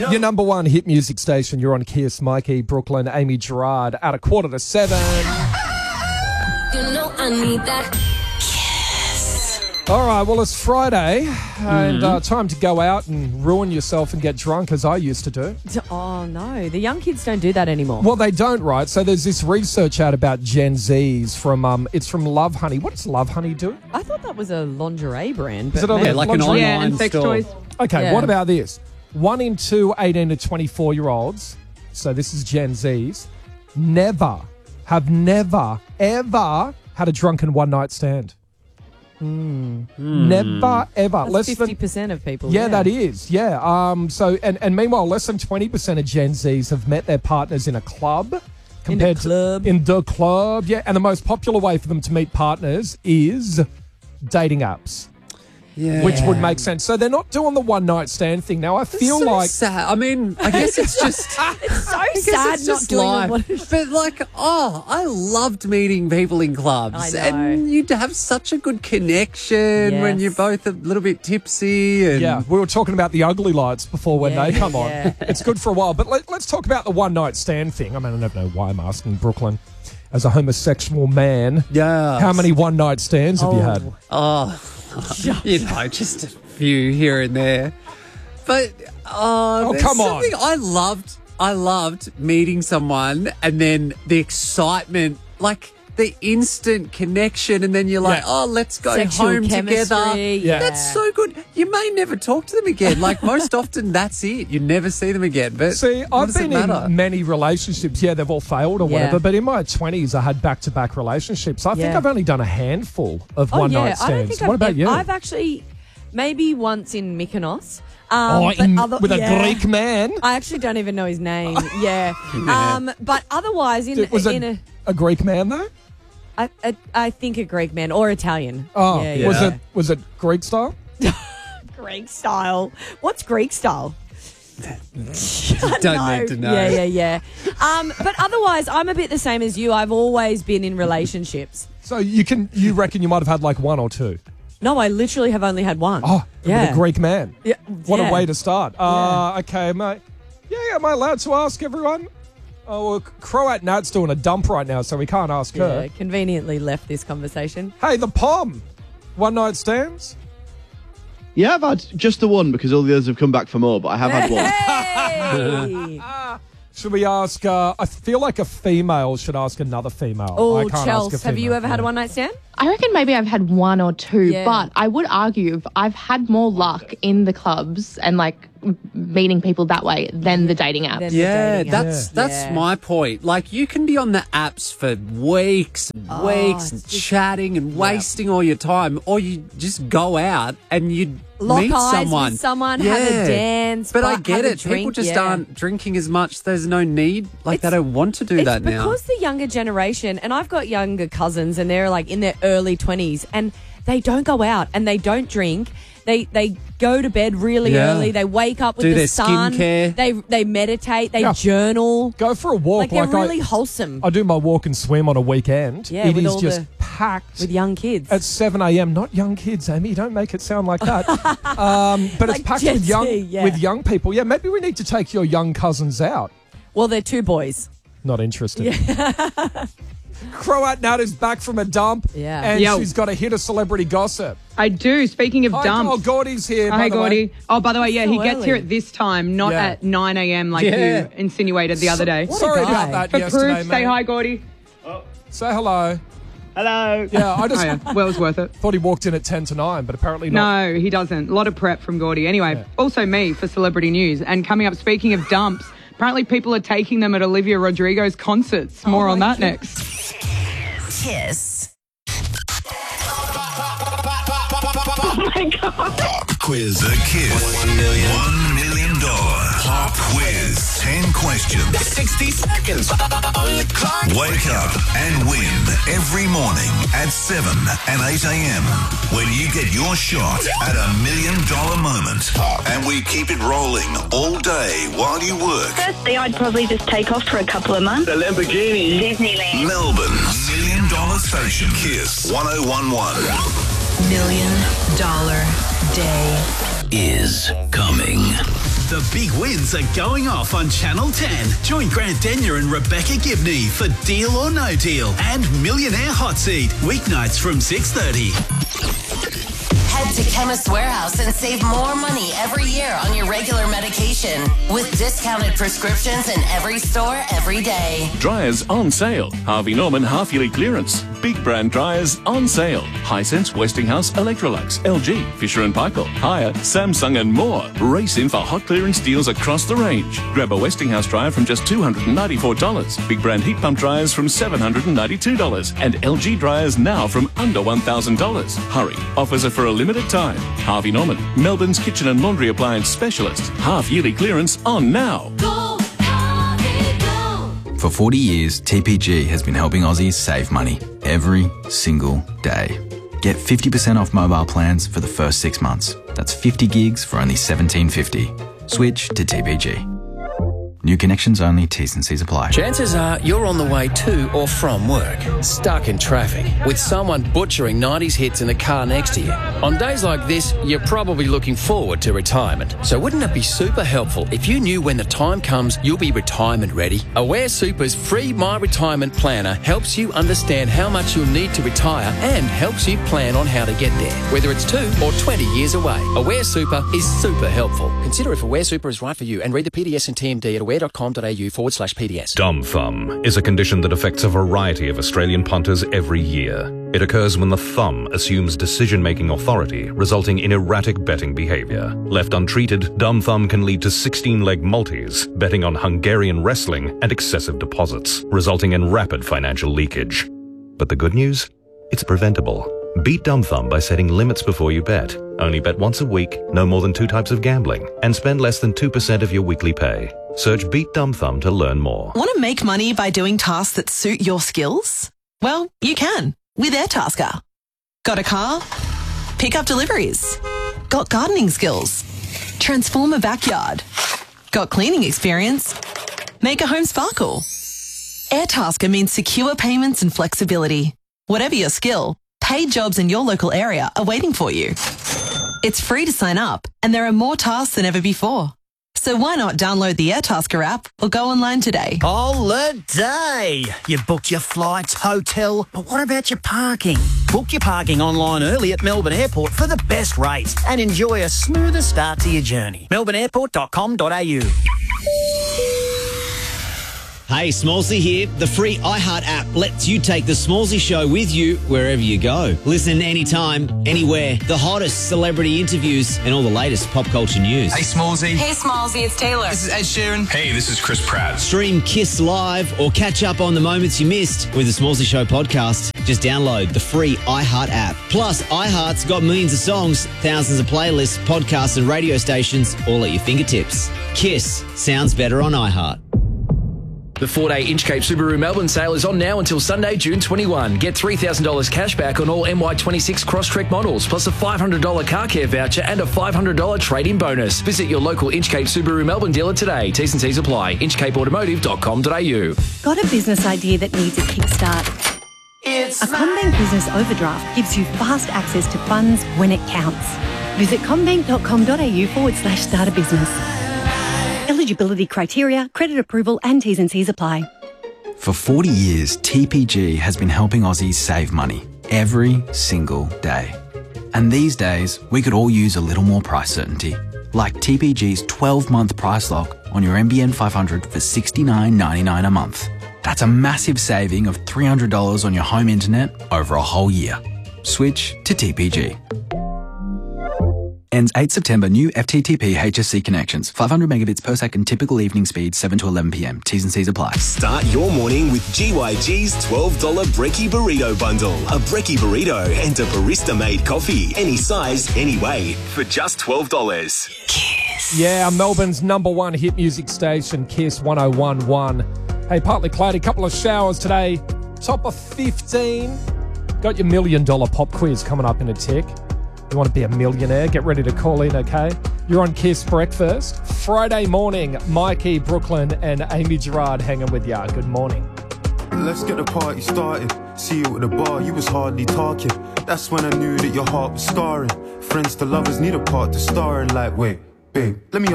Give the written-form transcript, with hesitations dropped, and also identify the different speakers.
Speaker 1: Your number one hit music station. You're on Kiss, Mikey, Brooklyn, Amy Gerard at 6:45.
Speaker 2: You know I need that.
Speaker 1: All right, well, it's Friday and time to go out and ruin yourself and get drunk as I used to do.
Speaker 3: Oh, no. The young kids don't do that anymore.
Speaker 1: Well, they don't, right? So there's this research out about Gen Zs from, it's from Love Honey. What does Love Honey do?
Speaker 3: I thought that was a lingerie brand.
Speaker 1: Is
Speaker 3: But
Speaker 1: it
Speaker 3: maybe-
Speaker 4: like an
Speaker 1: lingerie?
Speaker 4: online
Speaker 5: and sex
Speaker 4: store.
Speaker 5: toys.
Speaker 1: Okay,
Speaker 3: Yeah.
Speaker 1: what about this? 1 in 2 18 to 24-year-olds, so this is Gen Zs, never, ever had a drunken one-night stand. Never, ever.
Speaker 3: That's 50% of people.
Speaker 1: Yeah, that is. Yeah. So, and meanwhile, less than 20% of Gen Zs have met their partners in a club. Compared
Speaker 3: club.
Speaker 1: to in the club. Yeah, and the most popular way for them to meet partners is dating apps.
Speaker 4: Yeah.
Speaker 1: Which would make sense. So they're not doing the one night stand thing. Now I feel
Speaker 4: so
Speaker 1: like
Speaker 4: sad. I mean, I guess it's just
Speaker 3: It's so
Speaker 4: I guess
Speaker 3: sad
Speaker 4: it's
Speaker 3: not
Speaker 4: just
Speaker 3: doing
Speaker 4: life.
Speaker 3: it.
Speaker 4: But like, I loved meeting people in clubs,
Speaker 3: I know.
Speaker 4: and you'd have such a good connection when
Speaker 3: Yes.
Speaker 4: you're both a little bit tipsy. And
Speaker 1: yeah, we were talking about the ugly lights before when
Speaker 3: Yeah,
Speaker 1: they come on.
Speaker 3: yeah.
Speaker 1: It's good for a while. But let's talk about the one night stand thing. I mean, I don't know why I'm asking Brooklyn. As a homosexual man,
Speaker 4: yeah.
Speaker 1: how many one night stands have you had?
Speaker 4: Oh, you know, just a few here and there. But there's
Speaker 1: come on.
Speaker 4: something I loved meeting someone, and then the excitement, like the instant connection, and then you're like,
Speaker 1: Yeah.
Speaker 4: let's go
Speaker 3: Sexual
Speaker 4: home together.
Speaker 3: chemistry,
Speaker 1: Yeah.
Speaker 4: That's so good. You may never talk to them again. Like most often, that's it. You never see them again. But
Speaker 1: See,
Speaker 4: what
Speaker 1: I've
Speaker 4: does it
Speaker 1: been
Speaker 4: matter?
Speaker 1: in many relationships. Yeah, they've all failed or
Speaker 3: Yeah.
Speaker 1: whatever. But in my 20s, I had back-to-back relationships. I think
Speaker 3: Yeah.
Speaker 1: I've only done a handful of
Speaker 3: Oh,
Speaker 1: one-night
Speaker 3: yeah.
Speaker 1: stands.
Speaker 3: I don't think
Speaker 1: What about you?
Speaker 3: I've actually, maybe once in Mykonos.
Speaker 1: with a
Speaker 3: yeah.
Speaker 1: Greek man?
Speaker 3: I actually don't even know his name. Yeah. But otherwise,
Speaker 1: Was it a Greek man, though?
Speaker 3: I think a Greek man or Italian.
Speaker 1: Oh,
Speaker 3: yeah,
Speaker 1: was it Greek style?
Speaker 3: Greek style. What's Greek style?
Speaker 4: Don't need to know.
Speaker 3: Yeah. But otherwise, I'm a bit the same as you. I've always been in relationships.
Speaker 1: So you reckon you might have had like one or two?
Speaker 3: No, I literally have only had one.
Speaker 1: Oh,
Speaker 3: yeah.
Speaker 1: with a Greek man.
Speaker 3: Yeah.
Speaker 1: What
Speaker 3: yeah.
Speaker 1: a way to start.
Speaker 3: Yeah.
Speaker 1: Okay, mate. Yeah, am I allowed to ask everyone? Oh, well, Croat Nat's doing a dump right now, so we can't ask
Speaker 3: Yeah,
Speaker 1: her.
Speaker 3: conveniently left this conversation.
Speaker 1: Hey, the Pom. One night stands?
Speaker 6: Yeah, I've had just the one because all the others have come back for more, but I have had one.
Speaker 3: Hey!
Speaker 1: Should we ask, I feel like a female should ask another female.
Speaker 3: Oh,
Speaker 1: I can't ask a
Speaker 3: Chels, have you
Speaker 1: female.
Speaker 3: ever had a one night stand?
Speaker 5: I reckon maybe I've had one or two,
Speaker 3: Yeah.
Speaker 5: but I would argue I've had more luck in the clubs and like meeting people that way than the dating apps.
Speaker 3: Then-
Speaker 4: Yeah,
Speaker 3: dating
Speaker 4: that's
Speaker 3: apps.
Speaker 4: that's
Speaker 3: Yeah.
Speaker 4: my point. Like you can be on the apps for weeks and weeks and
Speaker 3: it's just-
Speaker 4: chatting and wasting all your time, or you just go out and you
Speaker 3: Lock
Speaker 4: meet
Speaker 3: eyes
Speaker 4: someone,
Speaker 3: with someone, have a dance,
Speaker 4: But I
Speaker 3: have
Speaker 4: get
Speaker 3: a
Speaker 4: it. People
Speaker 3: drink,
Speaker 4: just
Speaker 3: yeah.
Speaker 4: aren't drinking as much. There's no need. Like they
Speaker 3: It's-
Speaker 4: don't want to do
Speaker 3: It's
Speaker 4: that now.
Speaker 3: because the younger generation, and I've got younger cousins, and they're like in their early 20s, and they don't go out and they don't drink. They go to bed really
Speaker 4: Yeah.
Speaker 3: early. They wake up with
Speaker 4: Do
Speaker 3: the
Speaker 4: their
Speaker 3: sun.
Speaker 4: skincare.
Speaker 3: They meditate. They
Speaker 1: Yeah.
Speaker 3: journal.
Speaker 1: Go for a walk.
Speaker 3: Like they're really wholesome
Speaker 1: I do my walk and swim on a weekend.
Speaker 3: Yeah,
Speaker 1: It
Speaker 3: with
Speaker 1: is
Speaker 3: all
Speaker 1: just
Speaker 3: the-
Speaker 1: packed
Speaker 3: with young kids.
Speaker 1: at 7 a.m. Not young kids, Amy. Don't make it sound like that. But it's
Speaker 3: Like
Speaker 1: packed
Speaker 3: Gen
Speaker 1: with
Speaker 3: Z, yeah.
Speaker 1: young people. Yeah, maybe we need to take your young cousins out.
Speaker 3: Well, they're two boys.
Speaker 1: Not interested. Croat Nat is back from a dump.
Speaker 3: Yeah.
Speaker 1: And
Speaker 5: Yo.
Speaker 1: she's got a hit of celebrity gossip.
Speaker 5: I do. Speaking of
Speaker 1: Oh,
Speaker 5: dumps.
Speaker 1: Gordy's here.
Speaker 5: Hi,
Speaker 1: by the way.
Speaker 5: Gordy. Oh, by the way, yeah,
Speaker 3: So
Speaker 5: he gets
Speaker 3: early.
Speaker 5: here at this time, not
Speaker 1: Yeah.
Speaker 5: at 9 a.m. like
Speaker 4: Yeah.
Speaker 5: you insinuated the other day.
Speaker 3: What a
Speaker 1: Sorry
Speaker 3: guy.
Speaker 1: about that
Speaker 5: For
Speaker 1: yesterday,
Speaker 5: proof,
Speaker 1: mate.
Speaker 5: say hi, Gordy.
Speaker 1: Say hello.
Speaker 6: Hello.
Speaker 1: Yeah, I just
Speaker 5: Oh, yeah. Well, it was worth it.
Speaker 1: thought he walked in at 10 to 9, but apparently not.
Speaker 5: No, he doesn't. A lot of prep from Gordy. Anyway,
Speaker 1: Yeah.
Speaker 5: also me for celebrity news. And coming up, speaking of dumps, apparently people are taking them at Olivia Rodrigo's concerts. More on that next.
Speaker 2: Kiss.
Speaker 7: Pop quiz. The Kiss $1 million pop quiz. 10 questions.
Speaker 8: 60 seconds.
Speaker 7: Wake up and win every morning at 7 and 8 a.m. when you get your shot at $1 million moment. And we keep it rolling all day while you work.
Speaker 9: Firstly, I'd probably just take off for a couple of months.
Speaker 8: The Lamborghini.
Speaker 9: Disneyland.
Speaker 7: Melbourne's $1 million station. Kiss 1011
Speaker 2: $1 million day
Speaker 7: is coming.
Speaker 10: The big wins are going off on Channel 10. Join Grant Denyer and Rebecca Gibney for Deal or No Deal and Millionaire Hot Seat, weeknights from 6:30.
Speaker 2: Head to Chemist Warehouse and save more money every year on your regular medication with discounted prescriptions in every store every day.
Speaker 11: Dryers on sale. Harvey Norman half-yearly clearance. Big brand dryers on sale. Hisense, Westinghouse, Electrolux, LG, Fisher & Paykel, Haier, Samsung and more. Race in for hot clearance deals across the range. Grab a Westinghouse dryer from just $294. Big brand heat pump dryers from $792. And LG dryers now from under $1,000. Hurry. Offers are for a limited time. Harvey Norman, Melbourne's kitchen and laundry appliance specialist. Half-yearly clearance on now.
Speaker 12: For 40 years, TPG has been helping Aussies save money every single day. Get 50% off mobile plans for the first 6 months. That's 50 gigs for only $17.50. Switch to TPG. New connections only, T's and C's apply.
Speaker 13: Chances are you're on the way to or from work, stuck in traffic, with someone butchering 90s hits in the car next to you. On days like this, you're probably looking forward to retirement. So wouldn't it be super helpful if you knew when the time comes you'll be retirement ready? Aware Super's free My Retirement Planner helps you understand how much you'll need to retire and helps you plan on how to get there, whether it's 2 or 20 years away. Aware Super is super helpful. Consider if Aware Super is right for you and read the PDS and TMD at aware.com.au/PDS.
Speaker 14: Dumb thumb is a condition that affects a variety of Australian punters every year. It occurs when the thumb assumes decision-making authority, resulting in erratic betting behaviour. Left untreated, dumb thumb can lead to 16-leg multis, betting on Hungarian wrestling and excessive deposits, resulting in rapid financial leakage. But the good news? It's preventable. Beat dumb thumb by setting limits before you bet. Only bet once a week, no more than 2 types of gambling, and spend less than 2% of your weekly pay. Search Beat Dumb Thumb to learn more.
Speaker 15: Want to make money by doing tasks that suit your skills? Well, you can with Airtasker. Got a car? Pick up deliveries. Got gardening skills? Transform a backyard. Got cleaning experience? Make a home sparkle. Airtasker means secure payments and flexibility. Whatever your skill, paid jobs in your local area are waiting for you. It's free to sign up, and there are more tasks than ever before. So why not download the Airtasker app or go online today?
Speaker 16: Holiday! You've booked your flights, hotel, but what about your parking? Book your parking online early at Melbourne Airport for the best rates and enjoy a smoother start to your journey. melbourneairport.com.au.
Speaker 17: Hey, Smallsy here. The free iHeart app lets you take The Smallsy Show with you wherever you go. Listen anytime, anywhere. The hottest celebrity interviews and all the latest pop culture news.
Speaker 18: Hey, Smallsy.
Speaker 19: Hey, Smallsy, it's Taylor.
Speaker 18: This is Ed Sheeran. Hey, this is Chris Pratt.
Speaker 17: Stream Kiss Live or catch up on the moments you missed with The Smallsy Show podcast. Just download the free iHeart app. Plus, iHeart's got millions of songs, thousands of playlists, podcasts and radio stations all at your fingertips. Kiss sounds better on iHeart.
Speaker 13: The 4-day Inchcape Subaru Melbourne sale is on now until Sunday, June 21. Get $3,000 cash back on all MY26 Crosstrek models, plus a $500 car care voucher and a $500 trade-in bonus. Visit your local Inchcape Subaru Melbourne dealer today. T's and C's apply. inchcapeautomotive.com.au.
Speaker 20: Got a business idea that needs a kickstart? A CommBank Business Overdraft gives you fast access to funds when it counts. Visit commbank.com.au/start a business. Eligibility criteria, credit approval and T's and C's apply.
Speaker 12: For 40 years, TPG has been helping Aussies save money every single day. And these days, we could all use a little more price certainty. Like TPG's 12-month price lock on your NBN 500 for $69.99 a month. That's a massive saving of $300 on your home internet over a whole year. Switch to TPG. Ends 8 September. New FTTP HSC connections. 500 megabits per second. Typical evening speed 7 to 11 p.m. T's and C's apply.
Speaker 10: Start your morning with GYG's $12 Brekkie Burrito Bundle. A Brekkie Burrito and a barista-made coffee. Any size, any way. For just $12.
Speaker 1: Kiss. Yeah, Melbourne's #1 hit music station, Kiss 101.1. Hey, partly cloudy. Couple of showers today. Top of 15. Got your $1 million pop quiz coming up in a tick. You want to be a millionaire? Get ready to call in, okay? You're on Kiss Breakfast. Friday morning, Mikey, Brooklyn, and Amy Gerard hanging with ya. Good morning.
Speaker 21: Let's get the party started. See you at the bar, you was hardly talking. That's when I knew that your heart was scarring. Friends to lovers need a part to star in. Like, wait, babe, let me